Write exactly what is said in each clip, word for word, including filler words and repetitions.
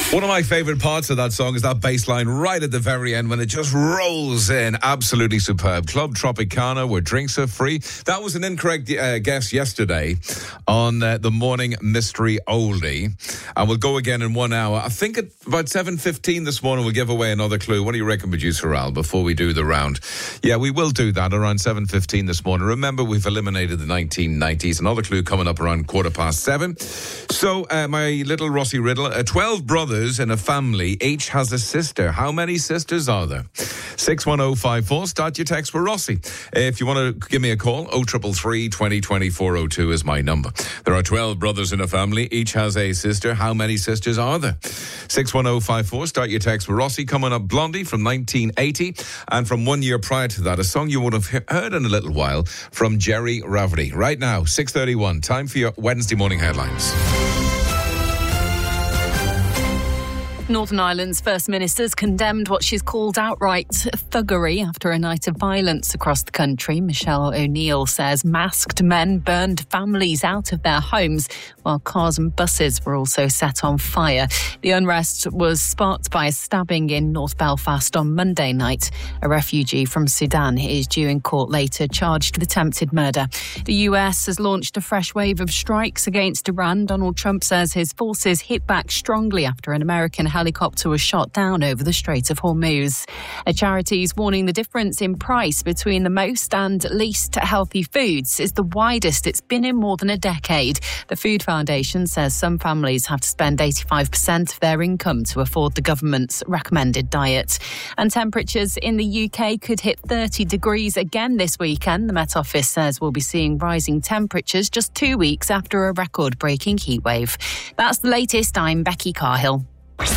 One of my favourite parts of that song is that bass line right at the very end when it just rolls in. Absolutely superb. Club Tropicana, where drinks are free. That was an incorrect uh, guess yesterday on uh, the Morning Mystery Oldie. And we'll go again in one hour. I think at about seven fifteen this morning we'll give away another clue. What do you reckon, producer Al, before we do the round? Yeah, we will do that around seven fifteen this morning. Remember, we've eliminated the nineteen nineties. Another clue coming up around quarter past seven. So, uh, my little Rossi riddle. Uh, twelve brothers in a family, each has a sister. How many sisters are there? six one oh five four. Start your text for Rossi. If you want to give me a call, oh three three, twenty, twenty-four oh two is my number. There are twelve brothers in a family, each has a sister. How many sisters are there? six one oh five four. Start your text for Rossi. Coming up, Blondie from nineteen eighty. And from one year prior to that, a song you would have heard in a little while from Jerry Rafferty. Right now, six thirty-one. Time for your Wednesday morning headlines. Northern Ireland's First Minister's condemned what she's called outright thuggery after a night of violence across the country. Michelle O'Neill says masked men burned families out of their homes, while cars and buses were also set on fire. The unrest was sparked by a stabbing in North Belfast on Monday night. A refugee from Sudan is due in court later, charged with attempted murder. The U S has launched a fresh wave of strikes against Iran. Donald Trump says his forces hit back strongly after an American helicopter was shot down over the Strait of Hormuz. A charity is warning the difference in price between the most and least healthy foods is the widest it's been in more than a decade. The Food Foundation says some families have to spend eighty-five percent of their income to afford the government's recommended diet. And temperatures in the U K could hit thirty degrees again this weekend. The Met Office says we'll be seeing rising temperatures just two weeks after a record-breaking heatwave. That's the latest. I'm Becky Carhill. Wake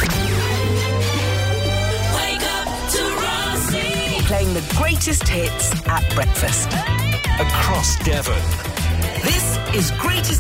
up to Rossi. Playing the greatest hits at breakfast. Across Devon. This is Greatest